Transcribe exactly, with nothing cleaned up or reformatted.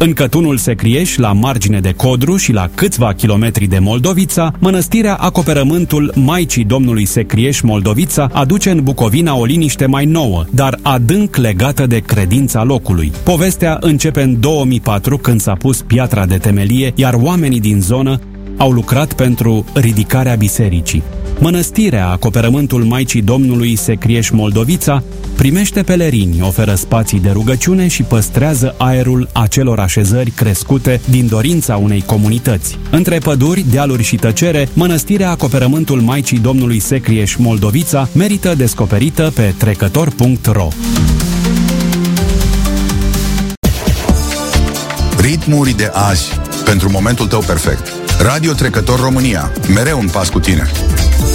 În Cătunul Secrieș, la margine de Codru și la câțiva kilometri de Moldovița, mănăstirea Acoperământul Maicii Domnului Secrieș Moldovița aduce în Bucovina o liniște mai nouă, dar adânc legată de credința locului. Povestea începe în două mii patru, când s-a pus piatra de temelie, iar oamenii din zonă au lucrat pentru ridicarea bisericii. Mănăstirea Acoperământul Maicii Domnului Secrieș Moldovița primește pelerini, oferă spații de rugăciune și păstrează aerul acelor așezări crescute din dorința unei comunități. Între păduri, dealuri și tăcere, Mănăstirea Acoperământul Maicii Domnului Secrieș Moldovița merită descoperită pe trecător punct ro. Ritmuri de azi, pentru momentul tău perfect. Radio Trecător România, mereu un pas cu tine.